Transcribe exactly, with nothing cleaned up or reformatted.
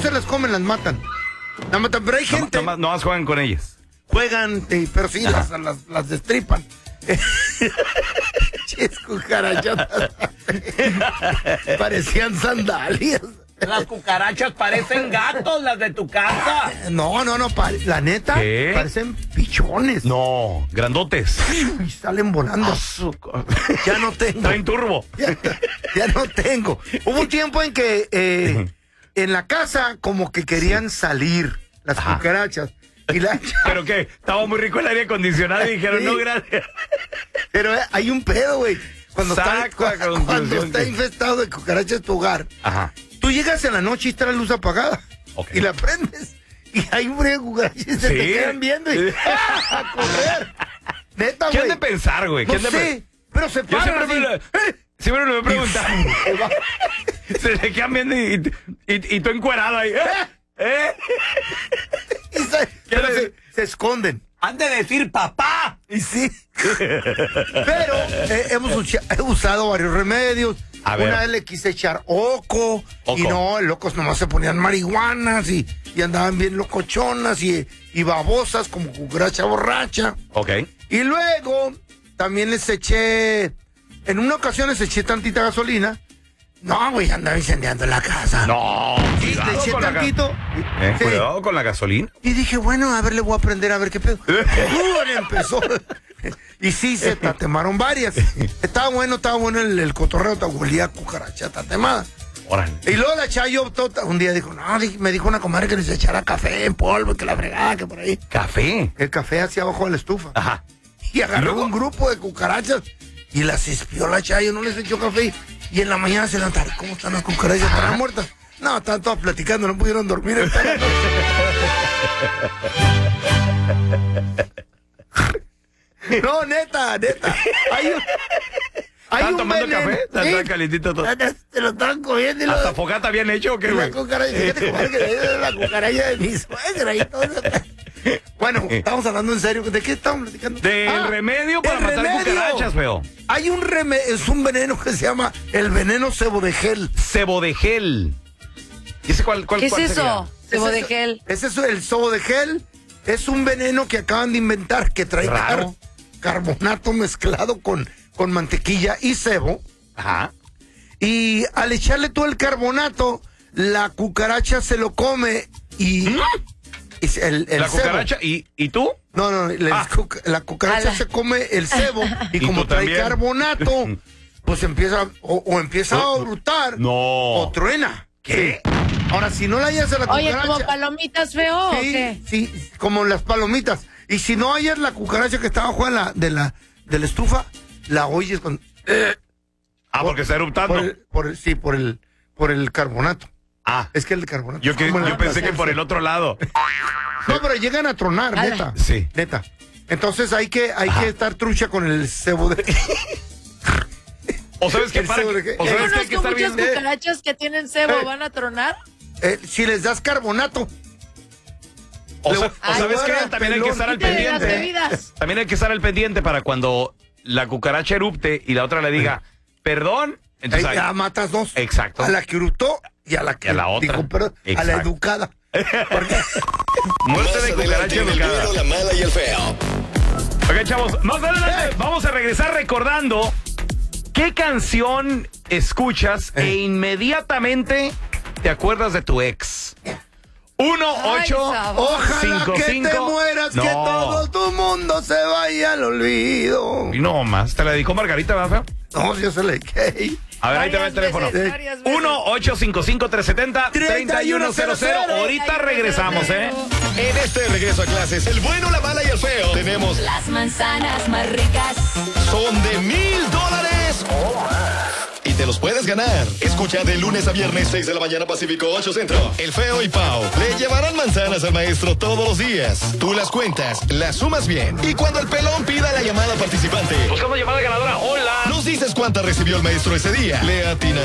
se las comen, las matan. Las matan, pero hay gente... No, no, no más juegan con ellas. Juegan, eh, pero sí, las, las, las destripan. Ches cucarachas. Parecían sandalias. Las cucarachas parecen gatos, las de tu casa. No, no, no, pare, la neta, ¿Qué? parecen pichones. No, grandotes. Y salen volando. Ya no tengo. Traen turbo. Ya, ya no tengo. Hubo un tiempo en que eh, en la casa como que querían salir las Ajá. cucarachas. Y la... ¿Pero qué? Estaba muy rico el aire acondicionado y dijeron, Sí. no, gracias. Pero eh, hay un pedo, güey. Cuando, está, Saco a cuando conclusión está que- infestado de cucarachas tu hogar, Ajá. tú llegas en la noche y está la luz apagada. Ok. Y la prendes. Y hay un de cucarachas y se Sí. te quedan viendo y ¡ah! A correr. Neta, ¿Qué han güey. de pensar, güey? ¿Qué No han de sé, pe- pero se Yo paran siempre así. me, lo- ¡Eh! siempre me lo he preguntado. Se va. Se le quedan viendo y, y, y tú encuerado ahí. ¿Eh? ¿Eh? Y se, pero se, se esconden. Han de decir papá. Y sí. Pero eh, hemos usa- he usado varios remedios. A ver. Una vez le quise echar oco, Oco. y no, locos nomás se ponían marihuanas y, y andaban bien locochonas y, y babosas como cucaracha borracha. Ok. Y luego también les eché, en una ocasión les eché tantita gasolina. No, güey, andaba incendiando la casa. No, Sí, cuidado le eché con la ga- tantito. Eh, Sí. Cuidado con la gasolina. Y dije, bueno, a ver, le voy a aprender a ver qué pedo. ¡Uh! Empezó. Y sí, se tatemaron varias. Estaba bueno, estaba bueno el, el cotorreo, te huelía a cucaracha tatemada. Órale. Y luego la Chayo tota, un día dijo, no, di- me dijo una comadre que les echara café en polvo, que la fregada, que por ahí. Café. El café hacia abajo de la estufa. Ajá. Y agarró ¿Luego? un grupo de cucarachas y las espió la Chayo, no les echó café. Y en la mañana se levantaron, ¿cómo están las cucarachas? ¿Estarán muertas? No, estaban todas platicando, no pudieron dormir en toda la noche. No, neta, neta. Hay un, hay ¿Estaban un tomando veneno. café? Sí. Estaban calientito todo. Se lo estaban comiendo y lo... ¿Hasta fogata habían hecho o qué, la güey? cucaracha, fíjate, comadre, que es la cucaracha de mi suegra y todo eso. Bueno, estamos hablando en serio. ¿De qué estamos platicando? Del Ah, remedio para el matar remedio. cucarachas, feo. Hay un remedio, es un veneno que se llama el veneno cebo de gel. Cebo de gel. ¿Y ese cuál, cuál, ¿Qué es cuál eso? sería? Cebo Es de eso- gel. Es eso, el cebo de gel. Es un veneno que acaban de inventar que trae Raro. car- carbonato mezclado con, con mantequilla y cebo. Ajá. Y al echarle todo el carbonato, la cucaracha se lo come y... y se- el, el La cebo. cucaracha. ¿Y, ¿Y tú? No, no, la, Ah. cuca- la cucaracha Ala. se come el cebo y, Y como tú trae también. carbonato, pues empieza o, o empieza a brutar No. o truena. ¿Qué? Sí. Ahora, si no la hallas a la Oye, cucaracha... ¿como palomitas feo o sí, qué? sí, como las palomitas. Y si no hallas la cucaracha que está abajo de la, de la, de la estufa, la oyes con... eh, Ah, porque está eruptando. por el, por el- sí, por el, por el carbonato. Ah, Es que el carbonato... yo, es que, como la yo pensé que plaza. por el otro lado. No, pero llegan a tronar, Ala. neta. Sí. Neta. Entonces hay que, hay Ajá. que estar trucha con el cebo de... ¿O sabes qué? El Para cebo que- de qué? ¿O ¿Yo sabes que hay conozco que estar muchas bien? cucarachas que tienen cebo? Eh. ¿Van a tronar? Eh, si les das carbonato. O, Le- sa- o Ay, sabes ahora, qué? También hay que pelón, estar al quítale las pendiente. bebidas. También hay que estar al pendiente para cuando la cucaracha erupte y la otra le diga, perdón. Ahí Entonces, ya ahí- matas dos. Exacto. A la que hurtó y a la que Y a la otra. dijo, perdón, a la Exacto. educada. Porque muerte Más de adelante cucaracha en el educada. bueno, la mala y el feo. Ok, chavos, más adelante vamos a regresar recordando qué canción escuchas Eh. e inmediatamente te acuerdas de tu ex. Uno, Ay, ocho, sabor. ojalá cinco, que te cinco. mueras, No. que todo tu mundo se vaya al olvido. Y no más, ¿te la dedicó Margarita, verdad? No, yo se le dije. A ver, ahí te va el Varias teléfono. veces, varias veces. uno ocho cinco cinco tres siete cero tres uno cero cero. Ahorita regresamos, ¿eh? En este regreso a clases, el bueno, la mala y el feo, tenemos Las manzanas más ricas. son de mil dólares y te los puedes ganar. Escucha de lunes a viernes, seis de la mañana Pacífico, ocho Centro. El feo y Pau le llevarán manzanas al maestro todos los días. Tú las cuentas, las sumas bien. Y cuando el pelón pida la llamada participante, Buscamos llamada ganadora. Hola. nos dices cuánta recibió el maestro ese día. Le atinas